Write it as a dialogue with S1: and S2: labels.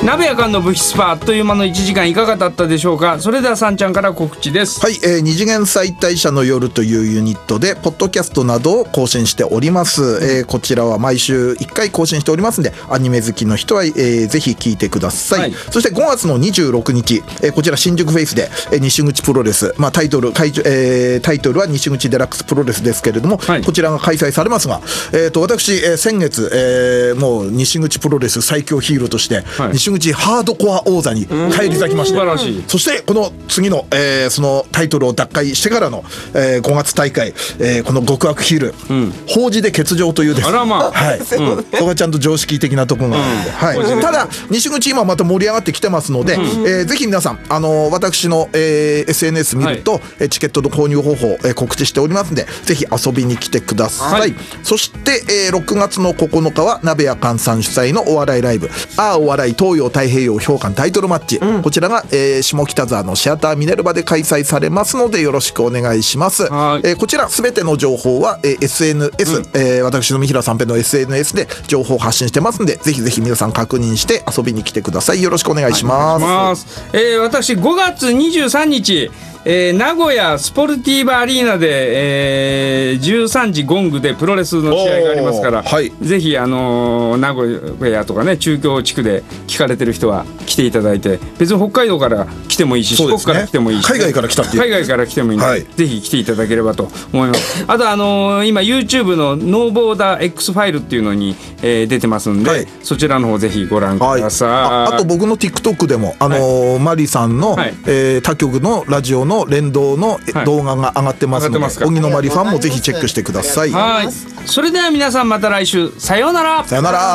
S1: 鍋やかんの部室パーあっという間の1時間いかがだったでしょうか。それではさんちゃんから告知です。
S2: はい、二次元再退社の夜というユニットでポッドキャストなどを更新しております。こちらは毎週1回更新しておりますので、アニメ好きの人は、ぜひ聞いてください、はい、そして5月の26日、こちら新宿フェイスで、西口プロレス、タイトルは西口デラックスプロレスですけれども、はい、こちらが開催されますが、私、先月、もう西口プロレス最強ヒーローとして、はい、西口ハードコア王座に返り咲きまして、
S1: 素晴らしい。
S2: そしてこの次の、そのタイトルを奪回してからの、5月大会、この極悪ヒール、法事で欠場というですね、はい、そこがちゃんと常識的なところがあるので、はい、ただ西口今また盛り上がってきてますので、ぜひ皆さん私の、SNS 見ると、チケットの購入方法、告知しておりますので、ぜひ遊びに来てください、はい、そして、6月の9日は鍋やかんさん主催のお笑いライブ、お笑い東洋太平洋評価タイトルマッチ、こちらが、下北沢のシアターミネルバで開催されますので、よろしくお願いします。こちらすべての情報は、SNS、私の三平三平の SNS で情報を発信してますので、ぜひぜひ皆さん確認して遊びに来てください。よろしくお願いします。
S1: 私5月23日名古屋スポルティーバアリーナで、13時ゴングでプロレスの試合がありますから、はい、ぜひ、名古屋とかね、中京地区で聞かれてる人は来ていただいて、別に北海道から来てもいいし、四国から来てもいいし、
S2: 海外から来たっていう、
S1: 海外から来てもいいので、はい、ぜひ来ていただければと思います。あと今 YouTube のノーボーダー X ファイルっていうのに、出てますんで、はい、そちらの方ぜひご覧ください。
S2: あと僕の TikTok でもマリさんの、他局のラジオの連動の動画が上がってますので、荻野マリファンもぜひチェックしてください。
S1: はい、それでは皆さんまた来週、さようなら。
S2: さようなら。